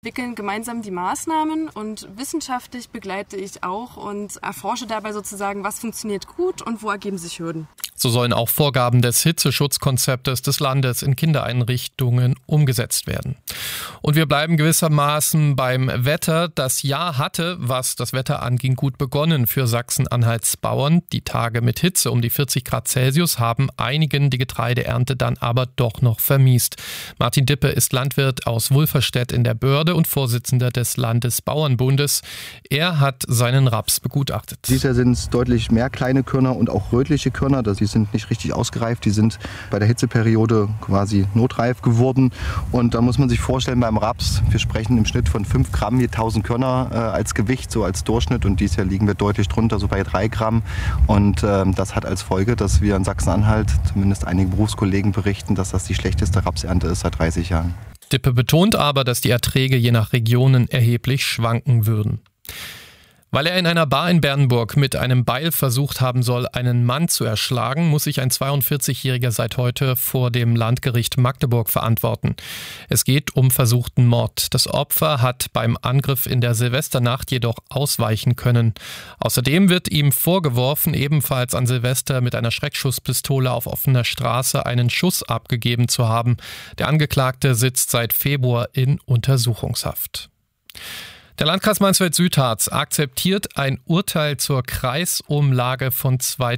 Entwickeln gemeinsam die Maßnahmen und wissenschaftlich begleite ich auch und erforsche dabei sozusagen, was funktioniert gut und wo ergeben sich Hürden. So sollen auch Vorgaben des Hitzeschutzkonzeptes des Landes in Kindereinrichtungen umgesetzt werden. Und wir bleiben gewissermaßen beim Wetter. Das Jahr hatte, was das Wetter anging, gut begonnen für Sachsen-Anhalts Bauern. Die Tage mit Hitze um die 40 Grad Celsius haben einigen die Getreideernte dann aber doch noch vermiest. Martin Dippe ist Landwirt aus Wulverstedt in der Börde und Vorsitzender des Landesbauernbundes. Er hat seinen Raps begutachtet. Dieses Jahr sind es deutlich mehr kleine Körner und auch rötliche Körner. Die sind nicht richtig ausgereift. Die sind bei der Hitzeperiode quasi notreif geworden. Und da muss man sich vorstellen, beim Raps, wir sprechen im Schnitt von 5 Gramm je 1000 Körner als Gewicht, so als Durchschnitt. Und dieses Jahr liegen wir deutlich drunter, so bei 3 Gramm. Und das hat als Folge, dass wir in Sachsen-Anhalt, zumindest einige Berufskollegen berichten, dass das die schlechteste Rapsernte ist seit 30 Jahren. Dippe betont aber, dass die Erträge je nach Regionen erheblich schwanken würden. Weil er in einer Bar in Bernburg mit einem Beil versucht haben soll, einen Mann zu erschlagen, muss sich ein 42-Jähriger seit heute vor dem Landgericht Magdeburg verantworten. Es geht um versuchten Mord. Das Opfer hat beim Angriff in der Silvesternacht jedoch ausweichen können. Außerdem wird ihm vorgeworfen, ebenfalls an Silvester mit einer Schreckschusspistole auf offener Straße einen Schuss abgegeben zu haben. Der Angeklagte sitzt seit Februar in Untersuchungshaft. Der Landkreis Mansfeld-Südharz akzeptiert ein Urteil zur Kreisumlage von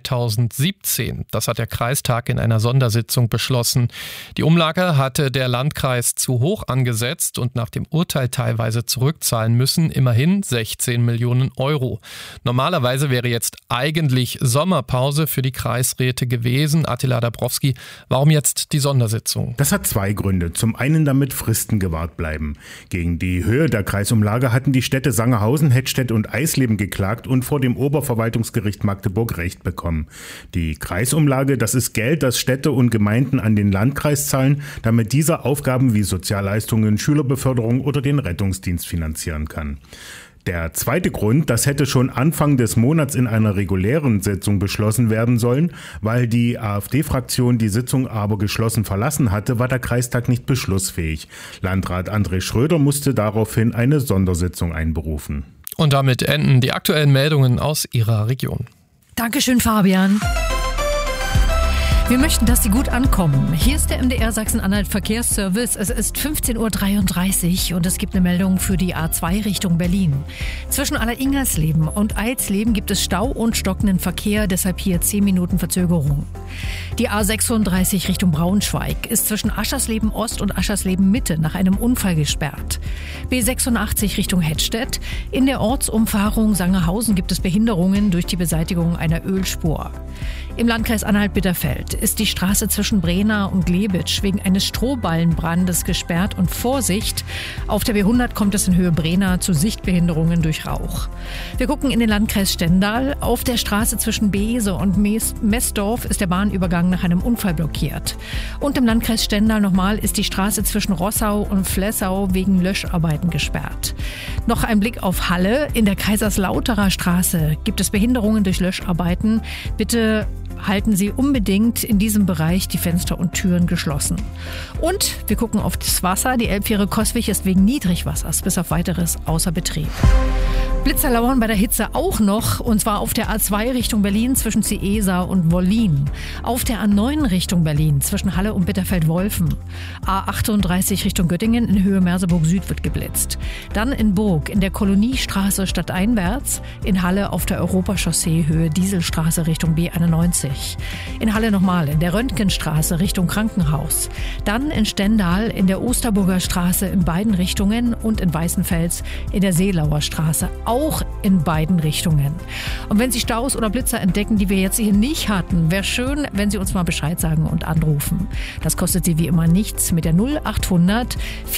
2017. Das hat der Kreistag in einer Sondersitzung beschlossen. Die Umlage hatte der Landkreis zu hoch angesetzt und nach dem Urteil teilweise zurückzahlen müssen, immerhin 16 Millionen Euro. Normalerweise wäre jetzt eigentlich Sommerpause für die Kreisräte gewesen. Attila Dabrowski, warum jetzt die Sondersitzung? Das hat 2 Gründe. Zum einen, damit Fristen gewahrt bleiben. Gegen die Höhe der Kreisumlage hatten die Städte Sangerhausen, Hettstedt und Eisleben geklagt und vor dem Oberverwaltungsgericht Magdeburg Recht bekommen. Die Kreisumlage, das ist Geld, das Städte und Gemeinden an den Landkreis zahlen, damit dieser Aufgaben wie Sozialleistungen, Schülerbeförderung oder den Rettungsdienst finanzieren kann. Der zweite Grund, das hätte schon Anfang des Monats in einer regulären Sitzung beschlossen werden sollen. Weil die AfD-Fraktion die Sitzung aber geschlossen verlassen hatte, war der Kreistag nicht beschlussfähig. Landrat André Schröder musste daraufhin eine Sondersitzung einberufen. Und damit enden die aktuellen Meldungen aus Ihrer Region. Dankeschön, Fabian. Wir möchten, dass Sie gut ankommen. Hier ist der MDR Sachsen-Anhalt Verkehrsservice. Es ist 15.33 Uhr und es gibt eine Meldung für die A2 Richtung Berlin. Zwischen Alleringersleben und Eidsleben gibt es Stau und stockenden Verkehr, deshalb hier 10 Minuten Verzögerung. Die A36 Richtung Braunschweig ist zwischen Aschersleben Ost und Aschersleben Mitte nach einem Unfall gesperrt. B86 Richtung Hettstedt. In der Ortsumfahrung Sangerhausen gibt es Behinderungen durch die Beseitigung einer Ölspur. Im Landkreis Anhalt-Bitterfeld ist die Straße zwischen Brena und Glebitsch wegen eines Strohballenbrandes gesperrt und Vorsicht, auf der B100 kommt es in Höhe Brena zu Sichtbehinderungen durch Rauch. Wir gucken in den Landkreis Stendal. Auf der Straße zwischen Beese und Messdorf ist der Bahnübergang nach einem Unfall blockiert. Und im Landkreis Stendal nochmal ist die Straße zwischen Rossau und Flessau wegen Löscharbeiten gesperrt. Noch ein Blick auf Halle. In der Kaiserslauterer Straße gibt es Behinderungen durch Löscharbeiten. Bitte halten Sie unbedingt in diesem Bereich die Fenster und Türen geschlossen. Und wir gucken auf das Wasser. Die Elbfähre Coswig ist wegen Niedrigwassers bis auf Weiteres außer Betrieb. Blitzer lauern bei der Hitze auch noch, und zwar auf der A2 Richtung Berlin zwischen Ciesa und Wollin. Auf der A9 Richtung Berlin zwischen Halle und Bitterfeld-Wolfen. A38 Richtung Göttingen in Höhe Merseburg Süd wird geblitzt. Dann in Burg in der Koloniestraße stadteinwärts. In Halle auf der Europachaussee Höhe Dieselstraße Richtung B91. In Halle nochmal in der Röntgenstraße Richtung Krankenhaus. Dann in Stendal in der Osterburger Straße in beiden Richtungen und in Weißenfels in der Seelauer Straße auch in beiden Richtungen. Und wenn Sie Staus oder Blitzer entdecken, die wir jetzt hier nicht hatten, wäre schön, wenn Sie uns mal Bescheid sagen und anrufen. Das kostet Sie wie immer nichts mit der 0800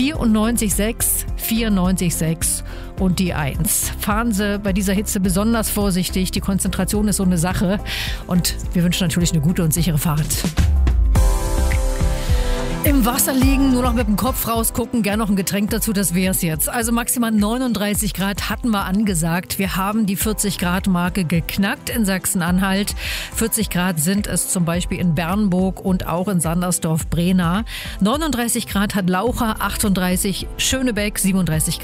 94 94 6 und die 1. Fahren Sie bei dieser Hitze besonders vorsichtig. Die Konzentration ist so eine Sache und wir wünschen natürlich eine gute und sichere Fahrt. Im Wasser liegen, nur noch mit dem Kopf rausgucken, gern noch ein Getränk dazu, das wär's jetzt. Also maximal 39 Grad hatten wir angesagt. Wir haben die 40-Grad-Marke geknackt in Sachsen-Anhalt. 40 Grad sind es zum Beispiel in Bernburg und auch in Sandersdorf-Brena. 39 Grad hat Laucha, 38 Schönebeck, 37 Grad